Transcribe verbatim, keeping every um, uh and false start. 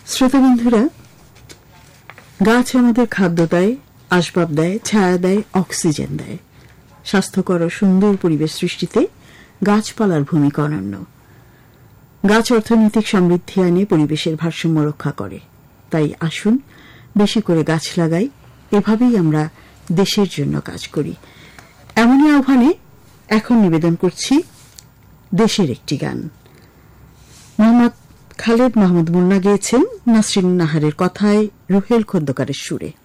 শ্রোতাবন্ধুরা, গাছ আমাদের খাদ্য দেয়, আসবাব দেয়, ছায়া দেয়, অক্সিজেন দেয়। স্বাস্থ্যকর ও সুন্দর পরিবেশ সৃষ্টিতে গাছপালার ভূমিকা অনন্য। গাছ অর্থনৈতিক সমৃদ্ধি আনে, পরিবেশের ভারসাম্য রক্ষা করে। তাই আসুন বেশি করে গাছ লাগাই, এভাবেই আমরা দেশের জন্য কাজ করি। এমনই আহ্বানে এখন নিবেদন করছি দেশের একটি গান। মোহাম্মদ খালেদ মাহমুদ মুন্না গেয়েছেন নাসরিন নাহারের কথায়, রুহেল খন্দকারের সুরে।